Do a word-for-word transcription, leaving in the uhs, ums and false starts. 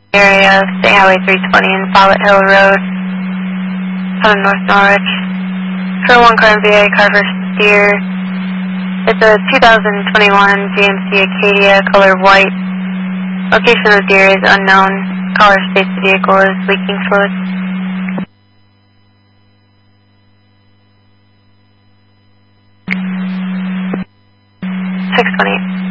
area of State Highway three twenty and Follett Hill Road, out of North Norwich. For one car and V A car for steer. It's a two thousand twenty-one G M C Acadia, color white. Location of the deer is unknown. Caller states the vehicle is leaking fluid. six twenty-eight.